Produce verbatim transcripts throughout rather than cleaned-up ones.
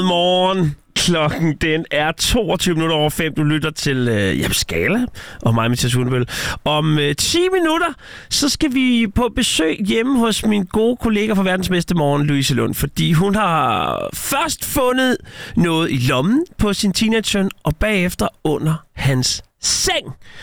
Godmorgen. Klokken den er toogtyve minutter over fem. Du lytter til øh, Jeppe Skala og mig, Mathias Hundebøl. Om øh, ti minutter, så skal vi på besøg hjemme hos min gode kollega fra Verdens Bedste Morgen, Louise Lund. Fordi hun har først fundet noget i lommen på sin teenagesøn, og bagefter under hans seng.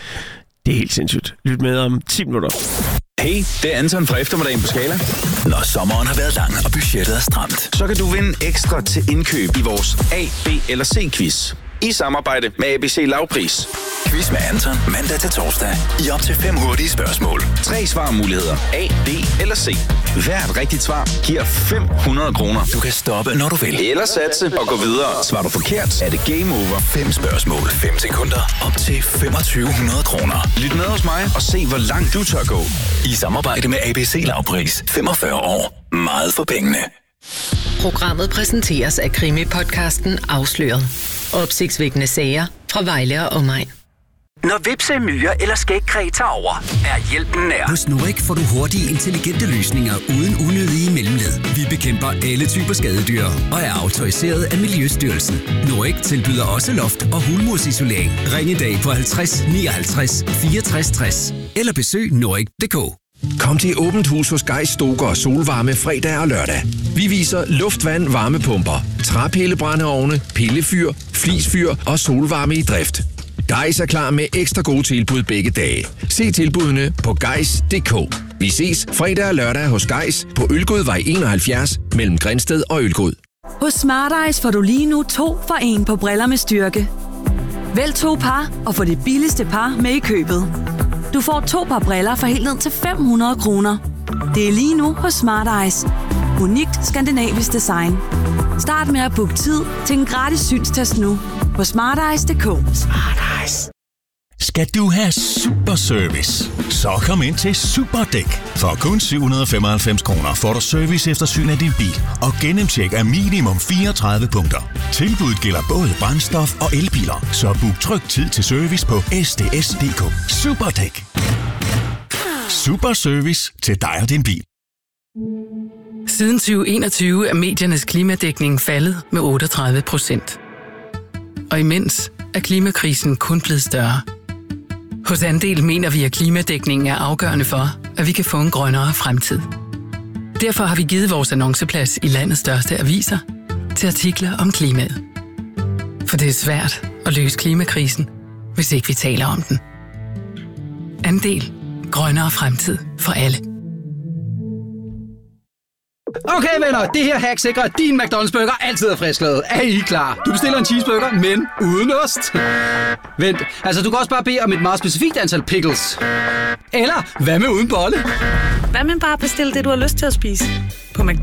Det er helt sindssygt. Lyt med om ti minutter. Hey, det er Anton fra Eftermiddagen på Skala. Når sommeren har været lang og budgettet er stramt, så kan du vinde ekstra til indkøb i vores A, B eller C-quiz. I samarbejde med A B C Lavpris. Quiz med Anton mandag til torsdag i op til fem hurtige spørgsmål. Tre svarmuligheder. A, B eller C. Hvert rigtigt svar giver fem hundrede kroner. Du kan stoppe, når du vil. Eller satse og gå videre. Svarer du forkert, er det game over. Fem spørgsmål. Fem sekunder. Op til femogtyve hundrede kroner. Lyt med hos mig og se, hvor langt du tør gå. I samarbejde med A B C Lavpris. femogfyrre år. Meget for pengene. Programmet præsenteres af krimi-podcasten Afsløret. Opsigtsvækkende sager fra Vejle og omegn. Når hvepse, myrer eller skægkræ tager over, er hjælpen nær. Hos Norik får du hurtige, intelligente løsninger uden unødige mellemled. Vi bekæmper alle typer skadedyr og er autoriseret af Miljøstyrelsen. Norik tilbyder også loft- og hulmursisolering. Ring i dag på halvtreds nioghalvtreds fireogtres tres eller besøg norik punktum d k. Kom til åbent hus hos Geis Stoker og Solvarme fredag og lørdag. Vi viser luftvand, varmepumper, træpillebrændeovne, pillefyr, flisfyr og solvarme i drift. Geis er klar med ekstra gode tilbud begge dage. Se tilbudene på geis punktum d k. Vi ses fredag og lørdag hos Geis på Ølgodvej enoghalvfjerds mellem Grindsted og Ølgod. Hos Smart Eyes får du lige nu to for en på briller med styrke. Vælg to par og få det billigste par med i købet. Du får to par briller for helt ned til fem hundrede kroner. Det er lige nu hos Smart Eyes. Unikt skandinavisk design. Start med at booke tid til en gratis synstest nu på smart eyes punktum d k. Smart Eyes. Skal du have super service? Så kom ind til Superdæk. For kun syv hundrede og femoghalvfems kroner får du service efter syn af din bil og gennemtjek af minimum fireogtredive punkter. Tilbuddet gælder både brændstof og elbiler, så book tryg tid til service på s d s punktum d k. Superdæk. Super service til dig og din bil. Siden tyve enogtyve er mediernes klimadækning faldet med otteogtredive procent. Og imens er klimakrisen kun blevet større. Hos Andel mener vi, at klimadækningen er afgørende for, at vi kan få en grønnere fremtid. Derfor har vi givet vores annonceplads i landets største aviser til artikler om klimaet. For det er svært at løse klimakrisen, hvis ikke vi taler om den. Andel. Grønnere fremtid for alle. Okay venner, det her hack sikrer, at din McDonald's burger altid er frisklavet. Er I klar? Du bestiller en cheeseburger, men uden ost. Vent, altså du kan også bare bede om et meget specifikt antal pickles. Eller hvad med uden bolle? Hvad med bare at bestille det, du har lyst til at spise? På McDonald's.